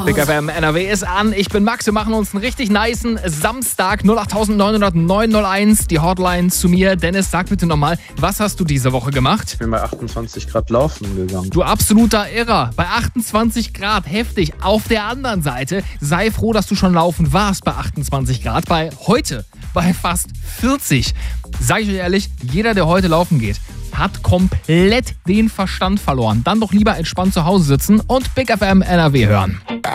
Big FM NRW ist an. Ich bin Max. Wir machen uns einen richtig nicen Samstag. 0890901. Die Hotline zu mir. Dennis, sag bitte nochmal, was hast du diese Woche gemacht? Ich bin bei 28 Grad laufen gegangen. Du absoluter Irrer. Bei 28 Grad, heftig. Auf der anderen Seite, sei froh, dass du schon laufen warst bei 28 Grad. Bei heute, bei fast 40. Sag ich euch ehrlich, jeder, der heute laufen geht, hat komplett den Verstand verloren. Dann doch lieber entspannt zu Hause sitzen und Big FM NRW hören.